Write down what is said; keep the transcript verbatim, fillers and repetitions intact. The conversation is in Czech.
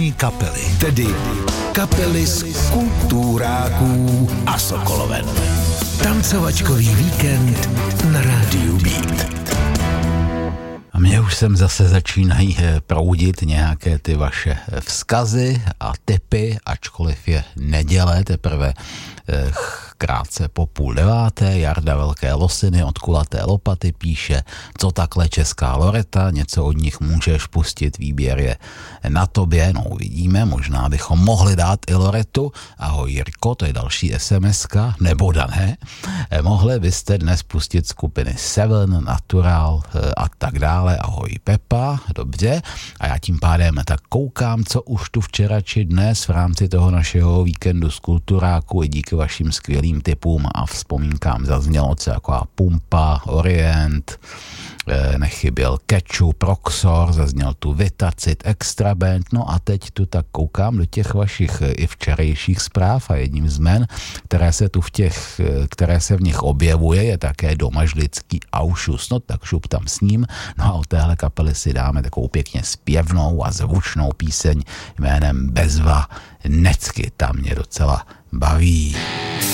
kulturní kapely, tedy kapely z kulturáků a Sokoloven. Tancovačkový víkend na Rádiu Beat. A mě už sem zase začínají proudit nějaké ty vaše vzkazy a tipy, ačkoliv je neděle, teprve krátce po půl deváté. Jarda Velké Losiny od Kulaté lopaty píše, co takhle česká Loreta, něco od nich můžeš pustit, výběr je na tobě, no uvidíme, možná bychom mohli dát i Loretu. Ahoj Jirko, to je další SMSka, nebo Dané, mohli byste dnes pustit skupiny Seven, Natural a tak dále, ahoj Pepa, dobře, a já tím pádem tak koukám, co už tu včera či dnes v rámci toho našeho víkendu z kulturáku i díky vašim skvělým tipům a vzpomínkám zaznělo, co jako Pumpa, Orient, nechyběl Ketchup, Roxor, zazněl tu Vitacit, Extra Band, no a teď tu tak koukám do těch vašich i včerejších zpráv a jedním z men, které se tu v těch, které se v nich objevuje, je také domažlický Aušus, no tak šup tam s ním, no a od téhle kapely si dáme takovou pěkně zpěvnou a zvučnou píseň jménem Bezva Necky, ta mě docela baví.